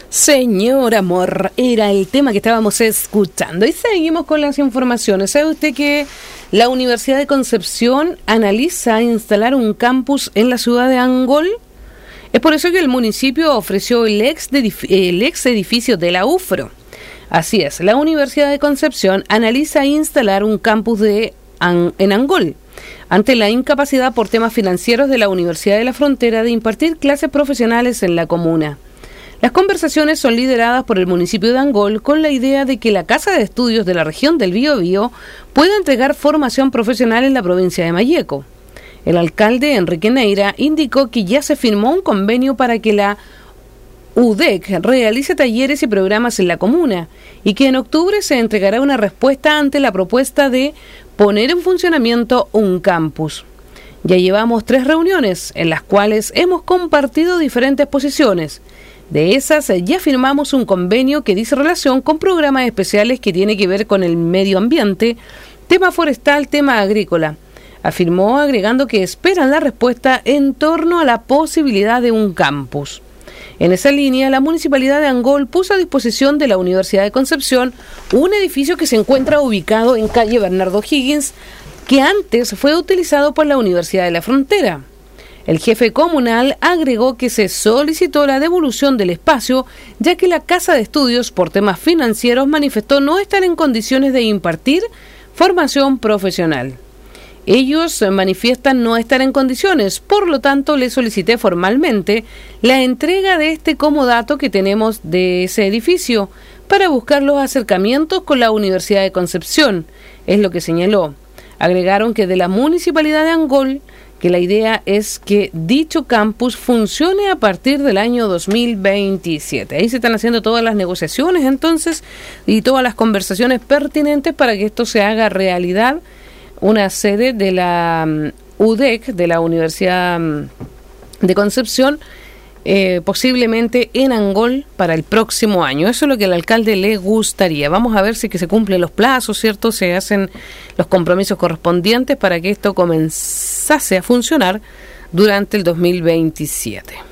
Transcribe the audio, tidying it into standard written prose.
Señor Amor, era el tema que estábamos escuchando. Y seguimos con las informaciones. ¿Sabe usted que la Universidad de Concepción analiza instalar un campus en la ciudad de Angol? Es por eso que el municipio ofreció el ex edificio de la UFRO. Así es, la Universidad de Concepción analiza instalar un campus en Angol, ante la incapacidad por temas financieros de la Universidad de la Frontera de impartir clases profesionales en la comuna. Las conversaciones son lideradas por el municipio de Angol con la idea de que la Casa de Estudios de la región del Biobío pueda entregar formación profesional en la provincia de Malleco. El alcalde Enrique Neira indicó que ya se firmó un convenio para que la UDEC realice talleres y programas en la comuna y que en octubre se entregará una respuesta ante la propuesta de poner en funcionamiento un campus. Ya llevamos 3 reuniones en las cuales hemos compartido diferentes posiciones. De esas, ya firmamos un convenio que dice relación con programas especiales que tiene que ver con el medio ambiente, tema forestal, tema agrícola. Afirmó agregando que esperan la respuesta en torno a la posibilidad de un campus. En esa línea, la Municipalidad de Angol puso a disposición de la Universidad de Concepción un edificio que se encuentra ubicado en calle Bernardo Higgins, que antes fue utilizado por la Universidad de la Frontera. El jefe comunal agregó que se solicitó la devolución del espacio, ya que la Casa de Estudios, por temas financieros, manifestó no estar en condiciones de impartir formación profesional. Ellos manifiestan no estar en condiciones, por lo tanto le solicité formalmente la entrega de este comodato que tenemos de ese edificio para buscar los acercamientos con la Universidad de Concepción, es lo que señaló. Agregaron que de la Municipalidad de Angol, que la idea es que dicho campus funcione a partir del año 2027. Ahí se están haciendo todas las negociaciones entonces y todas las conversaciones pertinentes para que esto se haga realidad, una sede de la UDEC, de la Universidad de Concepción, posiblemente en Angol para el próximo año. Eso es lo que al alcalde le gustaría. Vamos a ver si que se cumplen los plazos, ¿cierto? Se hacen los compromisos correspondientes para que esto comenzase a funcionar durante el 2027.